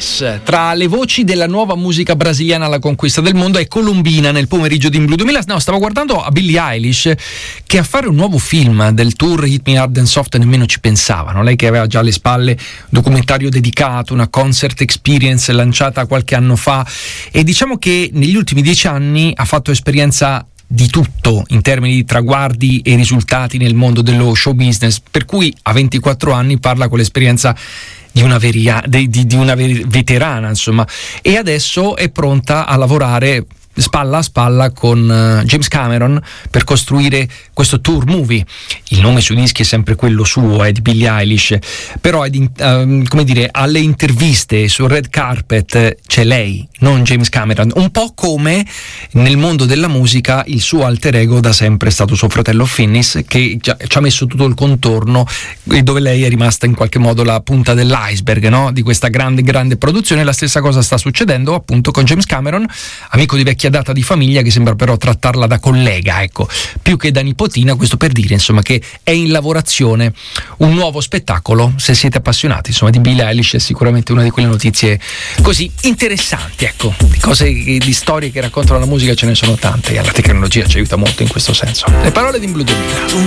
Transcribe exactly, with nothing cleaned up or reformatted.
Jazz, tra le voci della nuova musica brasiliana alla conquista del mondo, è Colombina nel pomeriggio di In Blue duemila. No, stavo guardando a Billie Eilish che a fare un nuovo film del tour Hit Me Hard and Soft nemmeno ci pensavano. Lei che aveva già alle spalle un documentario dedicato, una concert experience lanciata qualche anno fa, e diciamo che negli ultimi dieci anni ha fatto esperienza di tutto in termini di traguardi e risultati nel mondo dello show business, per cui a ventiquattro anni parla con l'esperienza di una, veria, di, di, di una ver- veterana, insomma, e adesso è pronta a lavorare spalla a spalla con uh, James Cameron per costruire questo tour movie. Il nome sui dischi è sempre quello suo, è di Billie Eilish, però è di, uh, come dire, alle interviste sul red carpet c'è lei, non James Cameron, un po' come nel mondo della musica il suo alter ego da sempre è stato suo fratello Finnis, che già, ci ha messo tutto il contorno e dove lei è rimasta in qualche modo la punta dell'iceberg, no? Di questa grande grande produzione. La stessa cosa sta succedendo appunto con James Cameron, amico di vecchia data di famiglia, che sembra però trattarla da collega, ecco, più che da nipotina. Questo per dire, insomma, che è in lavorazione un nuovo spettacolo. Se siete appassionati, insomma, di Billie Eilish, è sicuramente una di quelle notizie così interessanti, ecco, di cose, di storie che raccontano la musica ce ne sono tante, e la tecnologia ci aiuta molto in questo senso. Le parole di In Blue duemila.